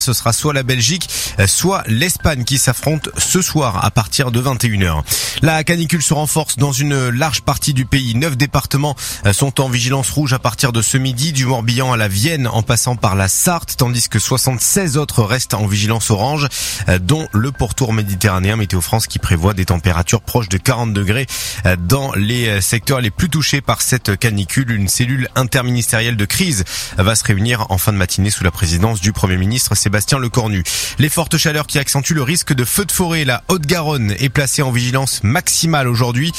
Ce sera soit la Belgique, soit l'Espagne qui s'affrontent ce soir à partir de 21h. La canicule se renforce dans une large partie du pays. 9 départements sont en vigilance rouge à partir de ce midi, du Morbihan à la Vienne en passant par la Sarthe, tandis que 76 autres restent en vigilance orange, dont le pourtour méditerranéen. Météo France qui prévoit des températures proches de 40 degrés dans les secteurs les plus touchés par cette canicule. Une cellule interministérielle de crise va se réunir en fin de matinée sous la présidence du Premier ministre Sébastien Lecornu. Les fortes chaleurs qui accentuent le risque de feux de forêt. La Haute-Garonne est placée en vigilance maximale aujourd'hui.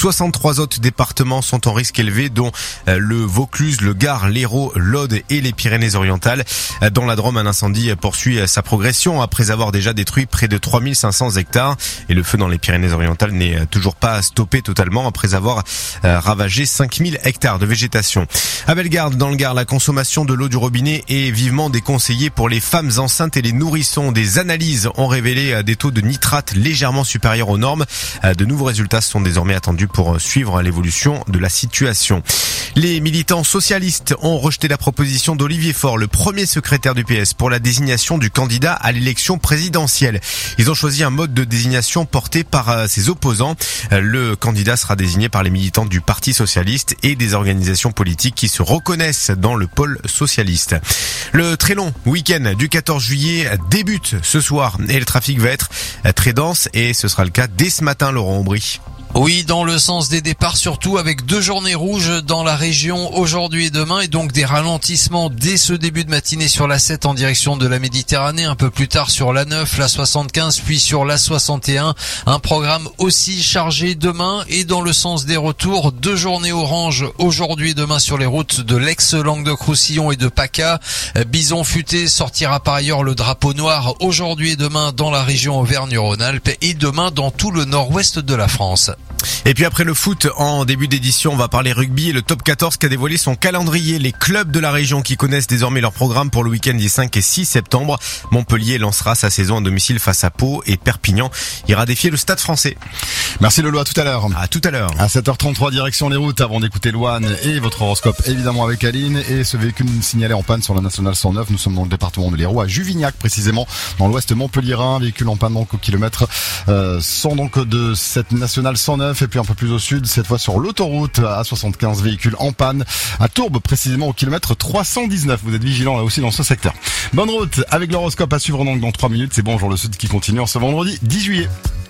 63 autres départements sont en risque élevé, dont le Vaucluse, le Gard, l'Hérault, l'Aude et les Pyrénées-Orientales. Dans la Drôme, un incendie poursuit sa progression après avoir déjà détruit près de 3500 hectares. Et le feu dans les Pyrénées-Orientales n'est toujours pas stoppé totalement après avoir ravagé 5000 hectares de végétation. À Bellegarde, dans le Gard, la consommation de l'eau du robinet est vivement déconseillée pour les femmes enceintes et les nourrissons. Des analyses ont révélé des taux de nitrate légèrement supérieurs aux normes. De nouveaux résultats sont désormais attendus pour suivre l'évolution de la situation. Les militants socialistes ont rejeté la proposition d'Olivier Faure, le premier secrétaire du PS, pour la désignation du candidat à l'élection présidentielle. Ils ont choisi un mode de désignation porté par ses opposants. Le candidat sera désigné par les militants du Parti socialiste et des organisations politiques qui se reconnaissent dans le pôle socialiste. Le très long week-end du 14 juillet débute ce soir et le trafic va être très dense et ce sera le cas dès ce matin, Laurent Aubry. Oui, dans le sens des départs surtout, avec 2 journées rouges dans la région aujourd'hui et demain, et donc des ralentissements dès ce début de matinée sur la 7 en direction de la Méditerranée, un peu plus tard sur la 9, la 75, puis sur la 61. Un programme aussi chargé demain, et dans le sens des retours, 2 journées orange aujourd'hui et demain sur les routes de l'ex-Languedoc-Roussillon et de PACA. Bison Futé sortira par ailleurs le drapeau noir aujourd'hui et demain dans la région Auvergne-Rhône-Alpes, et demain dans tout le nord-ouest de la France. Et puis après le foot, en début d'édition, on va parler rugby et le top 14 qui a dévoilé son calendrier. Les clubs de la région qui connaissent désormais leur programme pour le week-end des 5 et 6 septembre. Montpellier lancera sa saison à domicile face à Pau et Perpignan ira défier le Stade Français. Merci Lolo, à tout à l'heure. À tout à l'heure. À 7h33, direction les routes avant d'écouter Loane et votre horoscope évidemment avec Aline. Et ce véhicule signalé en panne sur la nationale 109. Nous sommes dans le département de l'Hérault, à Juvignac précisément, dans l'ouest montpelliérain. Véhicule en panne donc au kilomètre 100 donc de cette nationale 109. Et puis un peu plus au sud, cette fois sur l'autoroute A75, véhicule en panne à Tourbe, précisément au kilomètre 319. Vous êtes vigilants là aussi dans ce secteur. Bonne route avec l'horoscope à suivre donc dans 3 minutes. C'est Bonjour le Sud qui continue en ce vendredi 10 juillet.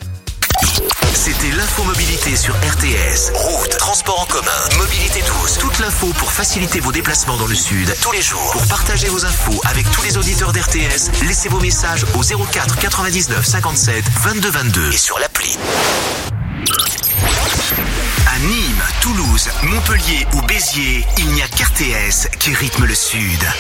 C'était l'infomobilité sur RTS. Route, transport en commun, mobilité douce. Toute l'info pour faciliter vos déplacements dans le Sud tous les jours. Pour partager vos infos avec tous les auditeurs d'RTS, laissez vos messages au 04 99 57 22 22 et sur l'appli. À Nîmes, Toulouse, Montpellier ou Béziers, il n'y a qu'RTS qui rythme le Sud.